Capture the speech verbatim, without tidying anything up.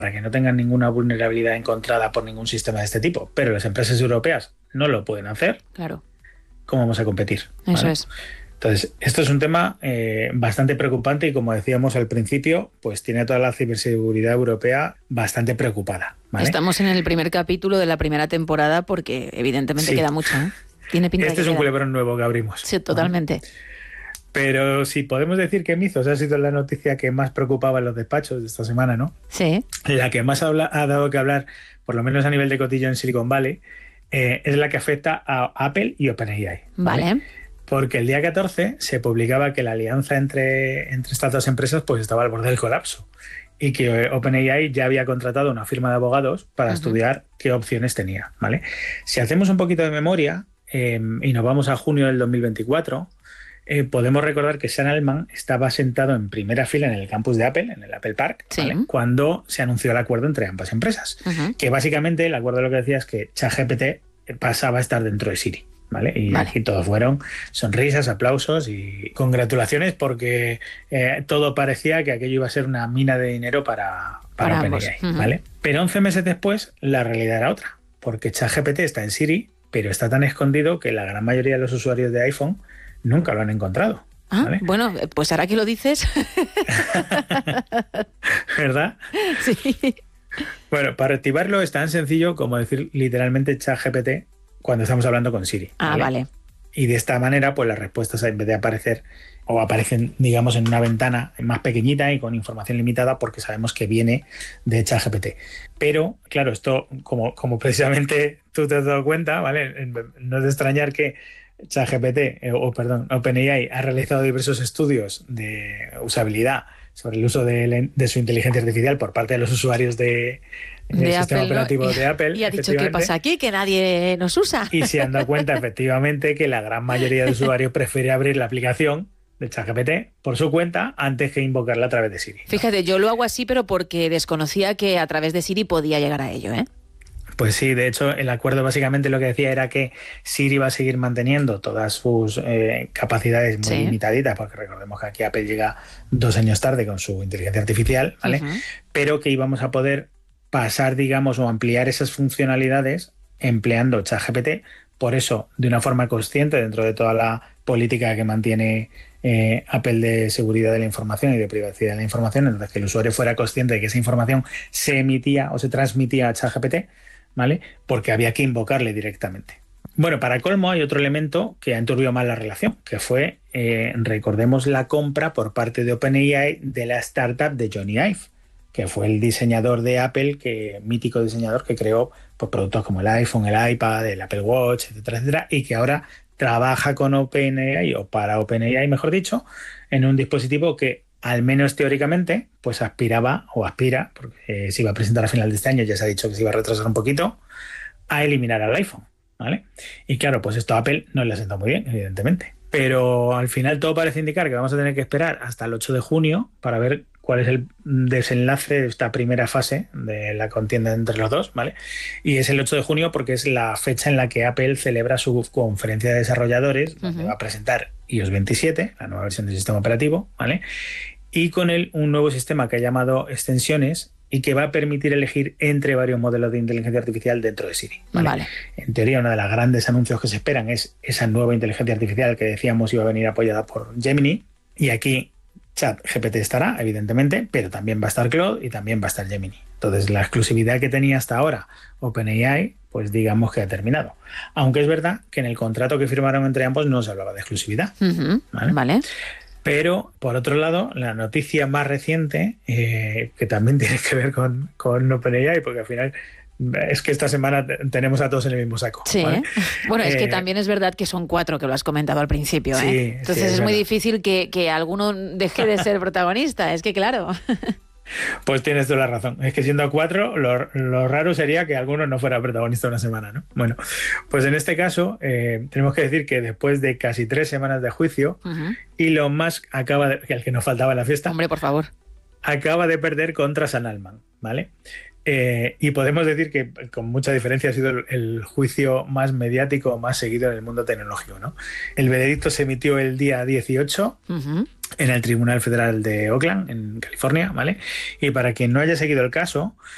para que no tengan ninguna vulnerabilidad encontrada por ningún sistema de este tipo, pero las empresas europeas no lo pueden hacer, claro. ¿Cómo vamos a competir? Eso ¿Vale? es. Entonces, esto es un tema eh, bastante preocupante y, como decíamos al principio, pues tiene a toda la ciberseguridad europea bastante preocupada. ¿Vale? Estamos en el primer capítulo de la primera temporada porque evidentemente sí. queda mucho, ¿eh? Tiene pinta Este de es que un queda. culebrón nuevo que abrimos. Sí, totalmente. ¿Vale? Pero si podemos decir que Mizos ha sido la noticia que más preocupaba en los despachos de esta semana, ¿no? Sí. La que más habla, ha dado que hablar, por lo menos a nivel de cotillo en Silicon Valley, eh, es la que afecta a Apple y OpenAI. Vale. ¿vale? Porque el día catorce se publicaba que la alianza entre, entre estas dos empresas pues estaba al borde del colapso y que OpenAI ya había contratado una firma de abogados para uh-huh. estudiar qué opciones tenía. ¿vale? Si hacemos un poquito de memoria eh, y nos vamos a junio del dos mil veinticuatro, eh, podemos recordar que Sam Altman estaba sentado en primera fila en el campus de Apple, en el Apple Park, sí. ¿vale? cuando se anunció el acuerdo entre ambas empresas. Uh-huh. Que básicamente el acuerdo lo que decía es que ChatGPT pasaba a estar dentro de Siri. ¿Vale? Y vale. aquí todos fueron sonrisas, aplausos y congratulaciones porque eh, todo parecía que aquello iba a ser una mina de dinero para, para, para OpenAI. Uh-huh. ¿vale? Pero once meses después la realidad era otra, porque ChatGPT está en Siri, pero está tan escondido que la gran mayoría de los usuarios de iPhone nunca lo han encontrado. Ah, ¿vale? Bueno, pues ahora que lo dices... ¿Verdad? Sí. Bueno, para activarlo es tan sencillo como decir literalmente ChatGPT cuando estamos hablando con Siri. Ah, ¿vale? vale. Y de esta manera, pues las respuestas en vez de aparecer o aparecen, digamos, en una ventana más pequeñita y con información limitada porque sabemos que viene de ChatGPT. Pero, claro, esto, como, como precisamente tú te has dado cuenta, ¿vale? No es de extrañar que ChatGPT, eh, o perdón, OpenAI ha realizado diversos estudios de usabilidad sobre el uso de, de su inteligencia artificial por parte de los usuarios de, de del Apple, sistema operativo ¿no? de Apple. Y ha dicho, ¿qué pasa aquí? Que nadie nos usa. Y se han dado cuenta, efectivamente, que la gran mayoría de usuarios prefiere abrir la aplicación de ChatGPT por su cuenta antes que invocarla a través de Siri, ¿no? Fíjate, yo lo hago así, pero porque desconocía que a través de Siri podía llegar a ello, ¿eh? Pues sí, de hecho el acuerdo básicamente lo que decía era que Siri va a seguir manteniendo todas sus eh, capacidades muy sí. limitaditas, porque recordemos que aquí Apple llega dos años tarde con su inteligencia artificial, ¿vale? Uh-huh. Pero que íbamos a poder pasar, digamos, o ampliar esas funcionalidades empleando ChatGPT, por eso, de una forma consciente dentro de toda la política que mantiene eh, Apple de seguridad de la información y de privacidad de la información, entonces que el usuario fuera consciente de que esa información se emitía o se transmitía a ChatGPT, ¿vale? Porque había que invocarle directamente. Bueno, para colmo hay otro elemento que ha enturbiado más la relación, que fue, eh, recordemos, la compra por parte de OpenAI de la startup de Johnny Ive, que fue el diseñador de Apple, que mítico diseñador que creó pues, productos como el iPhone, el iPad, el Apple Watch, etcétera, etcétera, y que ahora trabaja con OpenAI, o para OpenAI, mejor dicho, en un dispositivo que, al menos teóricamente, pues aspiraba o aspira, porque eh, se iba a presentar a final de este año, ya se ha dicho que se iba a retrasar un poquito, a eliminar al iPhone, ¿vale? Y claro, pues esto a Apple no le ha sentado muy bien, evidentemente. Pero al final todo parece indicar que vamos a tener que esperar hasta el ocho de junio para ver cuál es el desenlace de esta primera fase de la contienda entre los dos, ¿vale? Y es el ocho de junio porque es la fecha en la que Apple celebra su conferencia de desarrolladores, uh-huh. donde va a presentar iOS veintisiete, la nueva versión del sistema operativo, ¿vale? Y con él un nuevo sistema que ha llamado extensiones y que va a permitir elegir entre varios modelos de inteligencia artificial dentro de Siri, ¿vale? Vale. En teoría, uno de los grandes anuncios que se esperan es esa nueva inteligencia artificial que decíamos iba a venir apoyada por Gemini, y aquí ChatGPT estará, evidentemente, pero también va a estar Claude y también va a estar Gemini. Entonces, la exclusividad que tenía hasta ahora OpenAI, pues digamos que ha terminado. Aunque es verdad que en el contrato que firmaron entre ambos no se hablaba de exclusividad. Uh-huh. ¿Vale? Vale. Pero, por otro lado, la noticia más reciente, eh, que también tiene que ver con, con OpenAI, porque al final es que esta semana tenemos a todos en el mismo saco. Sí, ¿vale? Bueno, es eh, que también es verdad que son cuatro, que lo has comentado al principio, sí, ¿eh? Entonces sí, es, es muy verdad. difícil que, que alguno deje de ser protagonista, es que claro... Pues tienes toda la razón. Es que siendo cuatro, lo, lo raro sería que alguno no fuera protagonista una semana, ¿no? Bueno, pues en este caso eh, tenemos que decir que después de casi tres semanas de juicio, uh-huh. Elon Musk acaba de, que el que nos faltaba en la fiesta, hombre, por favor, acaba de perder contra Sam Altman, ¿vale? Eh, y podemos decir que con mucha diferencia ha sido el, el juicio más mediático, más seguido en el mundo tecnológico, ¿no? El veredicto se emitió el día dieciocho uh-huh. en el Tribunal Federal de Oakland, en California, ¿vale? Y para quien no haya seguido el caso,